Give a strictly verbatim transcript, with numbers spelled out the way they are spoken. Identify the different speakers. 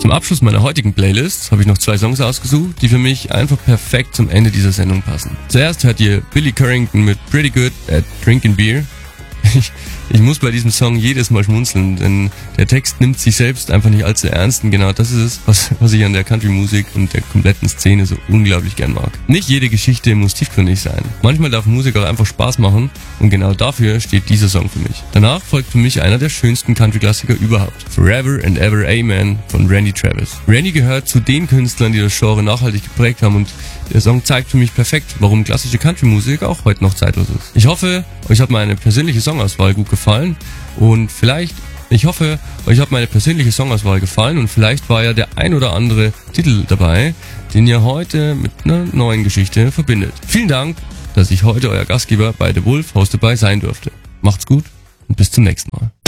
Speaker 1: Zum Abschluss meiner heutigen Playlist habe ich noch zwei Songs ausgesucht, die für mich einfach perfekt zum Ende dieser Sendung passen. Zuerst hört ihr Billy Currington mit Pretty Good at Drinking Beer. Ich, ich muss bei diesem Song jedes Mal schmunzeln, denn der Text nimmt sich selbst einfach nicht allzu ernst und genau das ist es, was, was ich an der Country-Musik und der kompletten Szene so unglaublich gern mag. Nicht jede Geschichte muss tiefgründig sein. Manchmal darf Musik auch einfach Spaß machen und genau dafür steht dieser Song für mich. Danach folgt für mich einer der schönsten Country-Klassiker überhaupt. Forever and Ever Amen von Randy Travis. Randy gehört zu den Künstlern, die das Genre nachhaltig geprägt haben und der Song zeigt für mich perfekt, warum klassische Country-Musik auch heute noch zeitlos ist. Ich hoffe, euch hat meine persönliche Songauswahl gut gefallen und vielleicht, ich hoffe, euch hat meine persönliche Songauswahl gefallen und vielleicht war ja der ein oder andere Titel dabei, den ihr heute mit einer neuen Geschichte verbindet. Vielen Dank, dass ich heute euer Gastgeber bei The Wolf House dabei sein durfte. Macht's gut und bis zum nächsten Mal.